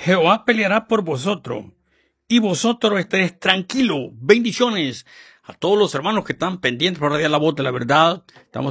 Jehová peleará por vosotros, y vosotros estaréis tranquilos. Bendiciones a todos los hermanos que están pendientes por la voz de la verdad. Estamos